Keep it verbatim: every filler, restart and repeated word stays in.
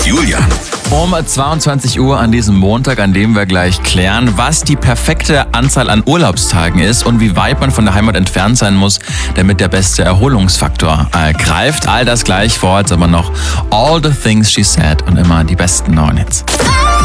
Julian. Um zweiundzwanzig Uhr an diesem Montag, an dem wir gleich klären, was die perfekte Anzahl an Urlaubstagen ist und wie weit man von der Heimat entfernt sein muss, damit der beste Erholungsfaktor äh, greift. All das gleich, vor jetzt aber noch All the Things She Said und immer die besten neuen Hits.